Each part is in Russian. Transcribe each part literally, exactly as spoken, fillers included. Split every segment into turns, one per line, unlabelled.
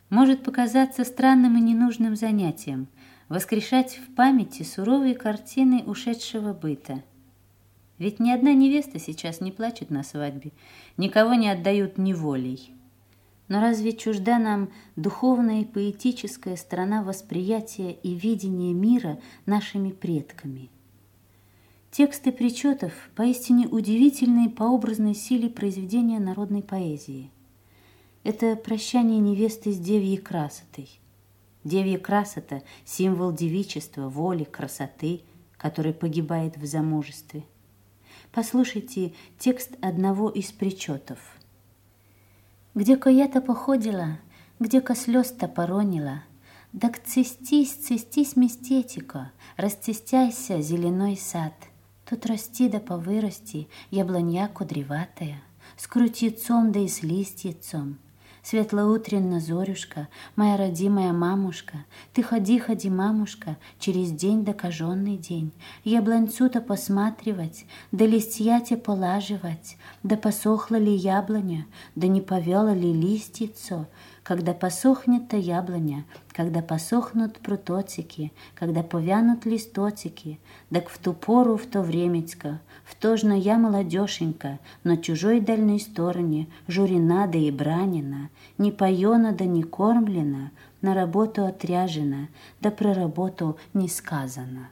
Может показаться странным и ненужным занятием воскрешать в памяти суровые картины ушедшего быта. Ведь ни одна невеста сейчас не плачет на свадьбе, никого не отдают неволей. Но разве чужда нам духовная и поэтическая сторона восприятия и видения мира нашими предками? Тексты причетов поистине удивительные по образной силе произведения народной поэзии. Это прощание невесты с девьей красотой. Девья красота – символ девичества, воли, красоты, который погибает в замужестве. Послушайте текст одного из причетов. «Где-ко я-то походила, где-ко слез-то поронила, так цестись, цестись, местечко, расцестяйся, зеленой сад. Тут расти да повырасти, яблонья кудреватая, с крутицом да и с листьицом. Светлоутренно, зорюшка, моя родимая мамушка, ты ходи, ходи, мамушка, через день да каженный день, яблонцу-то посматривать, да листья-те полаживать, да посохла ли яблоня, да не повела ли листьицо, когда посохнет-то яблоня, когда посохнут прутоцики, когда повянут листотики, так в ту пору, в то времечко, в то жно я молодешенька, на чужой дальней стороне, журена да и бранена, не поена да не кормлена, на работу отряжена, да про работу не сказано».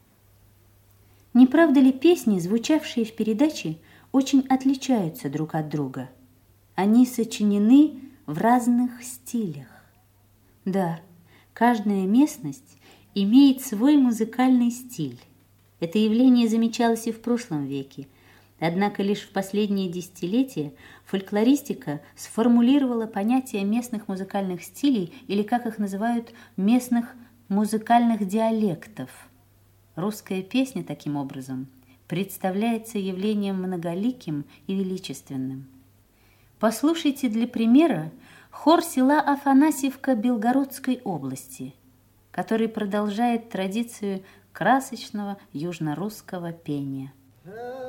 Не правда ли песни, звучавшие в передаче, очень отличаются друг от друга? Они сочинены в разных стилях. Да, каждая местность имеет свой музыкальный стиль. Это явление замечалось и в прошлом веке. Однако лишь в последние десятилетия фольклористика сформулировала понятие местных музыкальных стилей, или, как их называют, местных музыкальных диалектов. Русская песня, таким образом, представляется явлением многоликим и величественным. Послушайте для примера хор села Афанасьевка Белгородской области, который продолжает традицию красочного южнорусского пения.